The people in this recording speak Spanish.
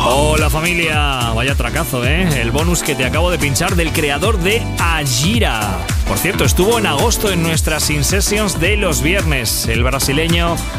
Hola familia, vaya tracazo, ¿eh? El bonus que te acabo de pinchar del creador de Ajira. Por cierto, estuvo en agosto en nuestras In Sessions de los viernes. El brasileño